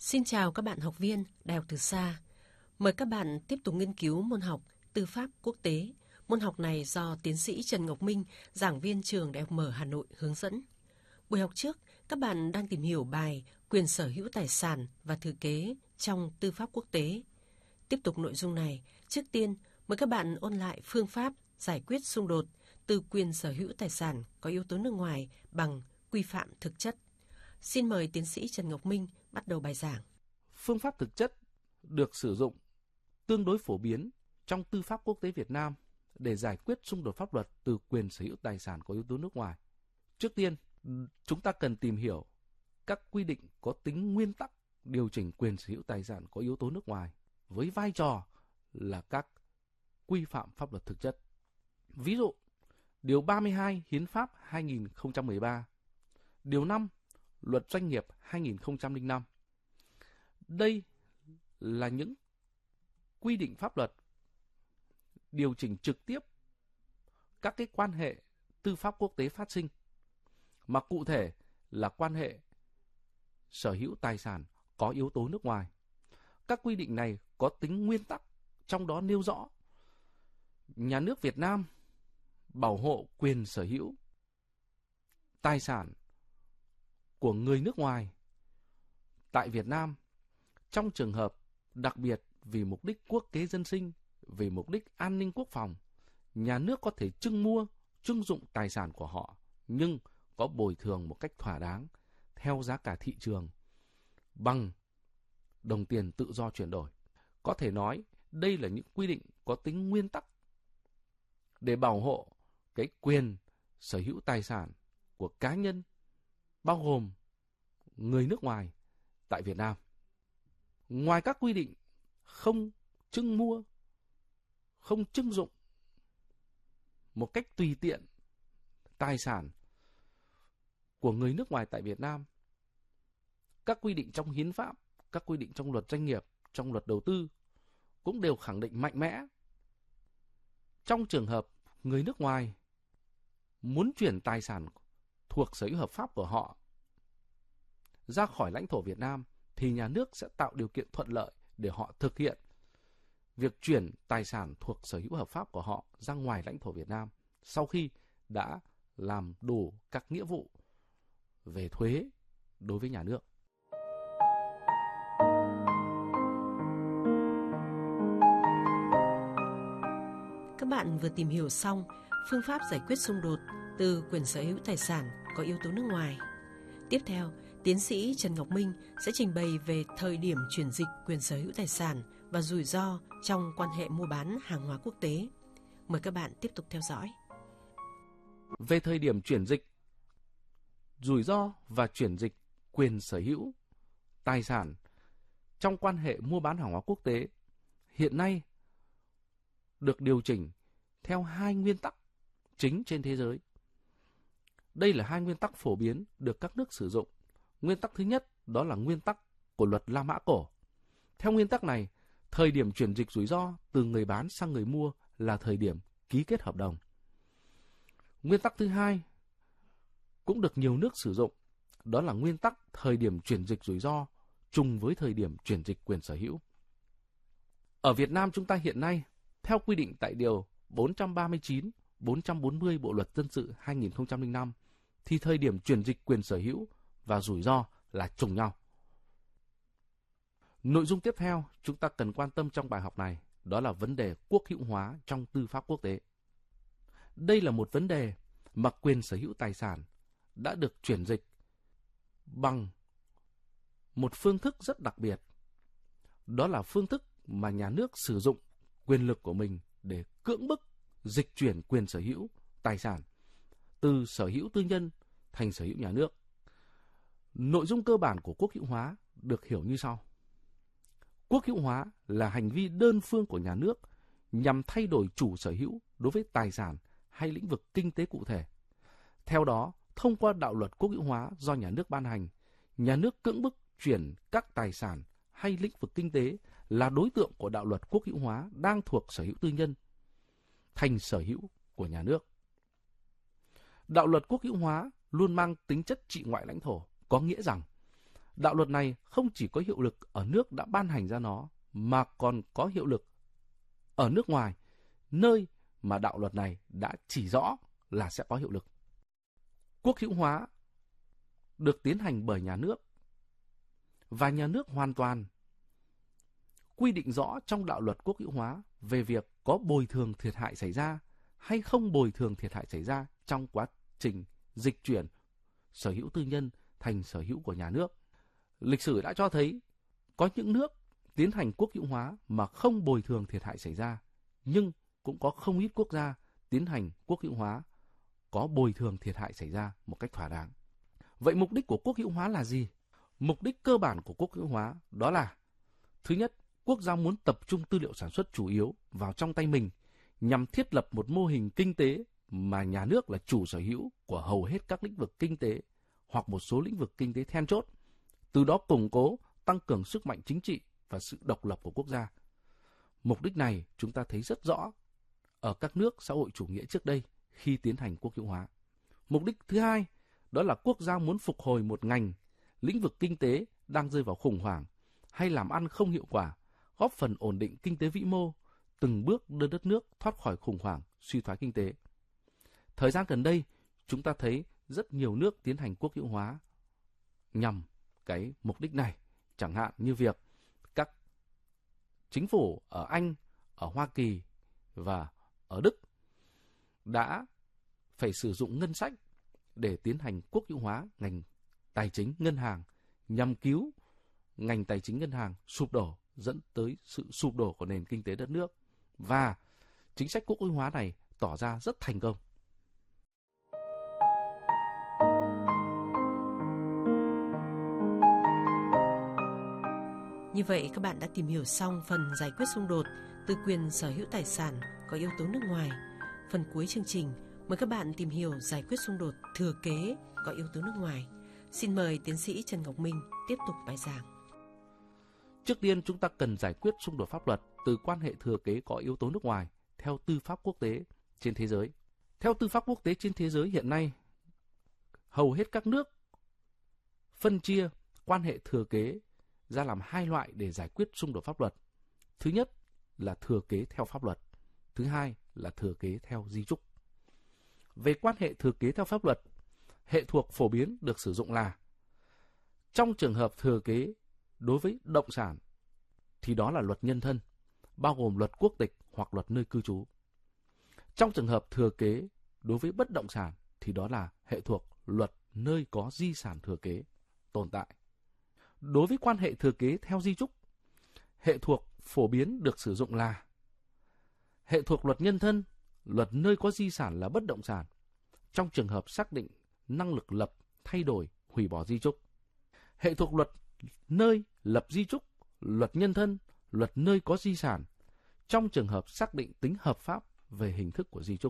Xin chào các bạn học viên Đại học Từ Xa. Mời các bạn tiếp tục nghiên cứu môn học Tư pháp quốc tế. Môn học này do tiến sĩ Trần Ngọc Minh, giảng viên trường Đại học Mở Hà Nội hướng dẫn. Buổi học trước, các bạn đang tìm hiểu bài Quyền sở hữu tài sản và thừa kế trong tư pháp quốc tế. Tiếp tục nội dung này, trước tiên mời các bạn ôn lại phương pháp giải quyết xung đột từ quyền sở hữu tài sản có yếu tố nước ngoài bằng quy phạm thực chất. Xin mời tiến sĩ Trần Ngọc Minh bắt đầu bài giảng. Phương pháp thực chất được sử dụng tương đối phổ biến trong tư pháp quốc tế Việt Nam để giải quyết xung đột pháp luật từ quyền sở hữu tài sản có yếu tố nước ngoài. Trước tiên, chúng ta cần tìm hiểu các quy định có tính nguyên tắc điều chỉnh quyền sở hữu tài sản có yếu tố nước ngoài với vai trò là các quy phạm pháp luật thực chất. Ví dụ, Điều 32 Hiến pháp 2013, Điều 5 Luật Doanh nghiệp 2005. Đây là những quy định pháp luật điều chỉnh trực tiếp các cái quan hệ tư pháp quốc tế phát sinh, mà cụ thể là quan hệ sở hữu tài sản có yếu tố nước ngoài. Các quy định này có tính nguyên tắc, trong đó nêu rõ nhà nước Việt Nam bảo hộ quyền sở hữu tài sản của người nước ngoài tại Việt Nam trong trường hợp đặc biệt vì mục đích quốc kế dân sinh, vì mục đích an ninh quốc phòng. Nhà nước có thể trưng mua, trưng dụng tài sản của họ, nhưng có bồi thường một cách thỏa đáng theo giá cả thị trường bằng đồng tiền tự do chuyển đổi. Có thể nói đây là những quy định có tính nguyên tắc để bảo hộ cái quyền sở hữu tài sản của cá nhân, bao gồm người nước ngoài tại Việt Nam. Ngoài các quy định không trưng mua, không trưng dụng một cách tùy tiện tài sản của người nước ngoài tại Việt Nam, các quy định trong hiến pháp, các quy định trong luật doanh nghiệp, trong luật đầu tư cũng đều khẳng định mạnh mẽ trong trường hợp người nước ngoài muốn chuyển tài sản thuộc sở hữu hợp pháp của họ ra khỏi lãnh thổ Việt Nam thì nhà nước sẽ tạo điều kiện thuận lợi để họ thực hiện việc chuyển tài sản thuộc sở hữu hợp pháp của họ ra ngoài lãnh thổ Việt Nam sau khi đã làm đủ các nghĩa vụ về thuế đối với nhà nước. Các bạn vừa tìm hiểu xong phương pháp giải quyết xung đột từ quyền sở hữu tài sản có yếu tố nước ngoài. Tiếp theo, tiến sĩ Trần Ngọc Minh sẽ trình bày về thời điểm chuyển dịch quyền sở hữu tài sản và rủi ro trong quan hệ mua bán hàng hóa quốc tế. Mời các bạn tiếp tục theo dõi. Về thời điểm chuyển dịch, rủi ro và chuyển dịch quyền sở hữu tài sản trong quan hệ mua bán hàng hóa quốc tế hiện nay được điều chỉnh theo hai nguyên tắc chính trên thế giới. Đây là hai nguyên tắc phổ biến được các nước sử dụng. Nguyên tắc thứ nhất đó là nguyên tắc của luật La Mã Cổ. Theo nguyên tắc này, thời điểm chuyển dịch rủi ro từ người bán sang người mua là thời điểm ký kết hợp đồng. Nguyên tắc thứ hai cũng được nhiều nước sử dụng, đó là nguyên tắc thời điểm chuyển dịch rủi ro trùng với thời điểm chuyển dịch quyền sở hữu. Ở Việt Nam chúng ta hiện nay, theo quy định tại Điều 439, 440 Bộ Luật Dân sự 2005, thì thời điểm chuyển dịch quyền sở hữu và rủi ro là trùng nhau. Nội dung tiếp theo chúng ta cần quan tâm trong bài học này đó là vấn đề quốc hữu hóa trong tư pháp quốc tế. Đây là một vấn đề mà quyền sở hữu tài sản đã được chuyển dịch bằng một phương thức rất đặc biệt. Đó là phương thức mà nhà nước sử dụng quyền lực của mình để cưỡng bức dịch chuyển quyền sở hữu tài sản từ sở hữu tư nhân thành sở hữu nhà nước. Nội dung cơ bản của quốc hữu hóa được hiểu như sau. Quốc hữu hóa là hành vi đơn phương của nhà nước nhằm thay đổi chủ sở hữu đối với tài sản hay lĩnh vực kinh tế cụ thể. Theo đó, thông qua đạo luật quốc hữu hóa do nhà nước ban hành, nhà nước cưỡng bức chuyển các tài sản hay lĩnh vực kinh tế là đối tượng của đạo luật quốc hữu hóa đang thuộc sở hữu tư nhân thành sở hữu của nhà nước. Đạo luật quốc hữu hóa luôn mang tính chất trị ngoại lãnh thổ, có nghĩa rằng Đạo luật này không chỉ có hiệu lực ở nước đã ban hành ra nó, mà còn có hiệu lực ở nước ngoài, nơi mà đạo luật này đã chỉ rõ là sẽ có hiệu lực. Quốc hữu hóa được tiến hành bởi nhà nước, và nhà nước hoàn toàn quy định rõ trong đạo luật quốc hữu hóa về việc có bồi thường thiệt hại xảy ra hay không bồi thường thiệt hại xảy ra trong quá trình dịch chuyển sở hữu tư nhân thành sở hữu của nhà nước. Lịch sử đã cho thấy có những nước tiến hành quốc hữu hóa mà không bồi thường thiệt hại xảy ra, nhưng cũng có không ít quốc gia tiến hành quốc hữu hóa có bồi thường thiệt hại xảy ra một cách thỏa đáng. Vậy mục đích của quốc hữu hóa là gì? Mục đích cơ bản của quốc hữu hóa đó là: thứ nhất, quốc gia muốn tập trung tư liệu sản xuất chủ yếu vào trong tay mình nhằm thiết lập một mô hình kinh tế mà nhà nước là chủ sở hữu của hầu hết các lĩnh vực kinh tế hoặc một số lĩnh vực kinh tế then chốt, từ đó củng cố, tăng cường sức mạnh chính trị và sự độc lập của quốc gia. Mục đích này chúng ta thấy rất rõ ở các nước xã hội chủ nghĩa trước đây khi tiến hành quốc hữu hóa. Mục đích thứ hai, đó là quốc gia muốn phục hồi một ngành, lĩnh vực kinh tế đang rơi vào khủng hoảng hay làm ăn không hiệu quả, góp phần ổn định kinh tế vĩ mô, từng bước đưa đất nước thoát khỏi khủng hoảng, suy thoái kinh tế. Thời gian gần đây, chúng ta thấy rất nhiều nước tiến hành quốc hữu hóa nhằm cái mục đích này, chẳng hạn như việc các chính phủ ở Anh, ở Hoa Kỳ và ở Đức đã phải sử dụng ngân sách để tiến hành quốc hữu hóa ngành tài chính ngân hàng nhằm cứu ngành tài chính ngân hàng sụp đổ, dẫn tới sự sụp đổ của nền kinh tế đất nước. Và chính sách quốc hữu hóa này tỏ ra rất thành công. Như vậy các bạn đã tìm hiểu xong phần giải quyết xung đột từ quyền sở hữu tài sản có yếu tố nước ngoài. Phần cuối chương trình, mời các bạn tìm hiểu giải quyết xung đột thừa kế có yếu tố nước ngoài. Xin mời tiến sĩ Trần Ngọc Minh tiếp tục bài giảng. Trước tiên chúng ta cần giải quyết xung đột pháp luật từ quan hệ thừa kế có yếu tố nước ngoài theo tư pháp quốc tế trên thế giới. Theo tư pháp quốc tế trên thế giới hiện nay, hầu hết các nước phân chia quan hệ thừa kế ra làm hai loại để giải quyết xung đột pháp luật. Thứ nhất là thừa kế theo pháp luật, thứ hai là thừa kế theo di chúc. Về quan hệ thừa kế theo pháp luật, hệ thuộc phổ biến được sử dụng là: trong trường hợp thừa kế đối với động sản thì đó là luật nhân thân, bao gồm luật quốc tịch hoặc luật nơi cư trú. Trong trường hợp thừa kế đối với bất động sản thì đó là hệ thuộc luật nơi có di sản thừa kế tồn tại. Đối với quan hệ thừa kế theo di chúc, hệ thuộc phổ biến được sử dụng là: hệ thuộc luật nhân thân, luật nơi có di sản là bất động sản, trong trường hợp xác định năng lực lập, thay đổi, hủy bỏ di chúc. Hệ thuộc luật nơi lập di chúc, luật nhân thân, luật nơi có di sản, trong trường hợp xác định tính hợp pháp về hình thức của di chúc.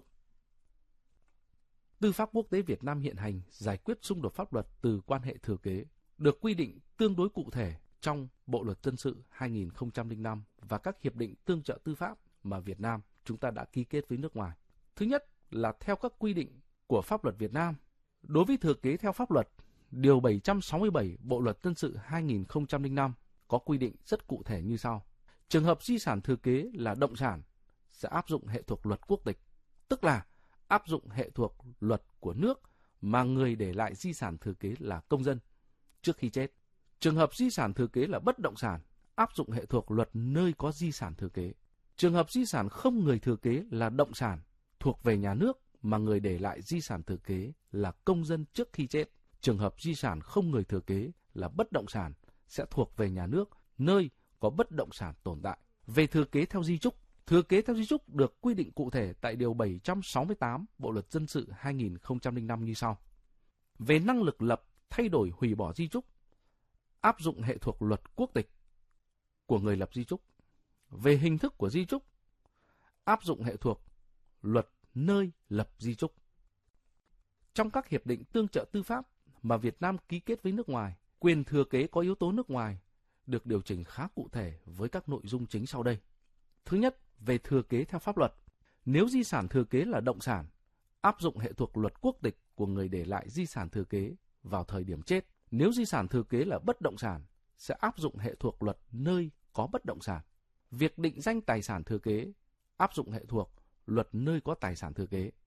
Tư pháp quốc tế Việt Nam hiện hành giải quyết xung đột pháp luật từ quan hệ thừa kế được quy định tương đối cụ thể trong Bộ luật dân sự 2005 và các hiệp định tương trợ tư pháp mà Việt Nam chúng ta đã ký kết với nước ngoài. Thứ nhất là theo các quy định của pháp luật Việt Nam, đối với thừa kế theo pháp luật, Điều 767 Bộ luật dân sự 2005 có quy định rất cụ thể như sau. Trường hợp di sản thừa kế là động sản sẽ áp dụng hệ thuộc luật quốc tịch, tức là áp dụng hệ thuộc luật của nước mà người để lại di sản thừa kế là công dân trước khi chết. Trường hợp di sản thừa kế là bất động sản áp dụng hệ thuộc luật nơi có di sản thừa kế. Trường hợp di sản không người thừa kế là động sản thuộc về nhà nước mà người để lại di sản thừa kế là công dân trước khi chết. Trường hợp di sản không người thừa kế là bất động sản sẽ thuộc về nhà nước nơi có bất động sản tồn tại. Về thừa kế theo di chúc, thừa kế theo di chúc được quy định cụ thể tại Điều 768 Bộ luật dân sự 2005 như sau. Về năng lực lập, thay đổi, hủy bỏ di chúc, áp dụng hệ thuộc luật quốc tịch của người lập di chúc. Về hình thức của di chúc, áp dụng hệ thuộc luật nơi lập di chúc. Trong các hiệp định tương trợ tư pháp mà Việt Nam ký kết với nước ngoài, quyền thừa kế có yếu tố nước ngoài được điều chỉnh khá cụ thể với các nội dung chính sau đây. Thứ nhất, về thừa kế theo pháp luật. Nếu di sản thừa kế là động sản, áp dụng hệ thuộc luật quốc tịch của người để lại di sản thừa kế vào thời điểm chết. Nếu di sản thừa kế là bất động sản, sẽ áp dụng hệ thuộc luật nơi có bất động sản. Việc định danh tài sản thừa kế áp dụng hệ thuộc luật nơi có tài sản thừa kế.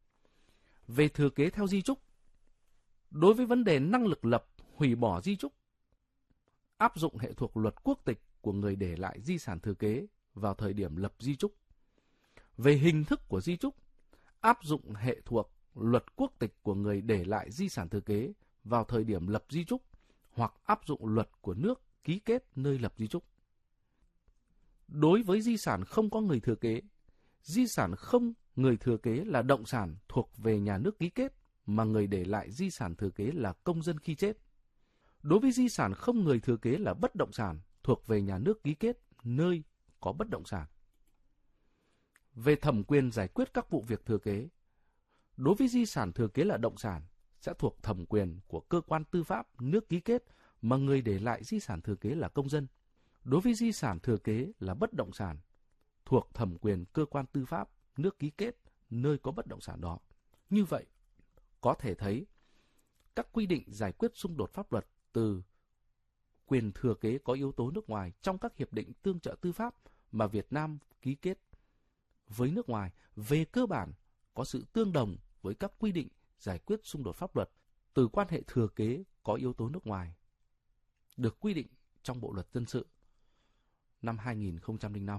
Về thừa kế theo di chúc, đối với vấn đề năng lực lập, hủy bỏ di chúc, áp dụng hệ thuộc luật quốc tịch của người để lại di sản thừa kế vào thời điểm lập di chúc. Về hình thức của di chúc, áp dụng hệ thuộc luật quốc tịch của người để lại di sản thừa kế vào thời điểm lập di chúc hoặc áp dụng luật của nước ký kết nơi lập di chúc. Đối với di sản không có người thừa kế, di sản không người thừa kế là động sản thuộc về nhà nước ký kết mà người để lại di sản thừa kế là công dân khi chết. Đối với di sản không người thừa kế là bất động sản thuộc về nhà nước ký kết nơi có bất động sản. Về thẩm quyền giải quyết các vụ việc thừa kế, đối với di sản thừa kế là động sản sẽ thuộc thẩm quyền của cơ quan tư pháp nước ký kết mà người để lại di sản thừa kế là công dân. Đối với di sản thừa kế là bất động sản thuộc thẩm quyền cơ quan tư pháp nước ký kết nơi có bất động sản đó. Như vậy, có thể thấy các quy định giải quyết xung đột pháp luật từ quyền thừa kế có yếu tố nước ngoài trong các hiệp định tương trợ tư pháp mà Việt Nam ký kết với nước ngoài về cơ bản có sự tương đồng với các quy định giải quyết xung đột pháp luật từ quan hệ thừa kế có yếu tố nước ngoài được quy định trong Bộ luật dân sự năm 2005.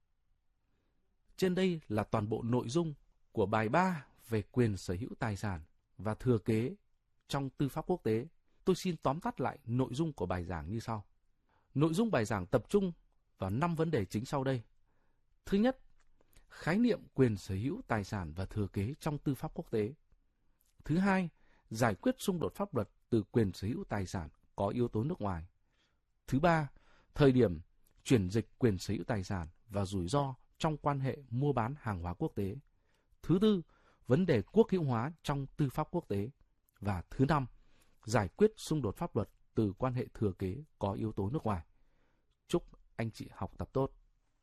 Trên đây là toàn bộ nội dung của bài 3 về quyền sở hữu tài sản và thừa kế trong tư pháp quốc tế. Tôi xin tóm tắt lại nội dung của bài giảng như sau. Nội dung bài giảng tập trung vào 5 vấn đề chính sau đây. Thứ nhất, khái niệm quyền sở hữu tài sản và thừa kế trong tư pháp quốc tế. Thứ hai, giải quyết xung đột pháp luật từ quyền sở hữu tài sản có yếu tố nước ngoài. Thứ ba, thời điểm chuyển dịch quyền sở hữu tài sản và rủi ro trong quan hệ mua bán hàng hóa quốc tế. Thứ tư, vấn đề quốc hữu hóa trong tư pháp quốc tế. Và thứ năm, giải quyết xung đột pháp luật từ quan hệ thừa kế có yếu tố nước ngoài. Chúc anh chị học tập tốt.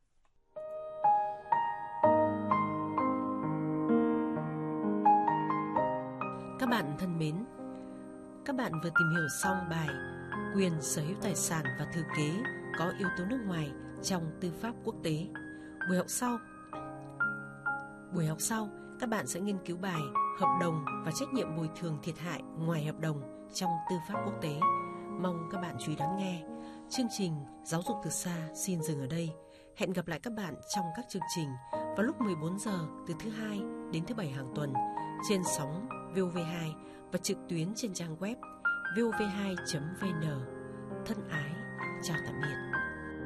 Các bạn thân mến, các bạn vừa tìm hiểu xong bài Quyền sở hữu tài sản và thừa kế có yếu tố nước ngoài trong tư pháp quốc tế. Buổi học sau, các bạn sẽ nghiên cứu bài Hợp đồng và trách nhiệm bồi thường thiệt hại ngoài hợp đồng trong tư pháp quốc tế. Mong các bạn chú ý đón nghe. Chương trình Giáo dục từ xa xin dừng ở đây. Hẹn gặp lại các bạn trong các chương trình vào lúc 14 giờ từ thứ Hai đến thứ Bảy hàng tuần trên sóng VOV2 và trực tuyến trên trang web vov2.vn.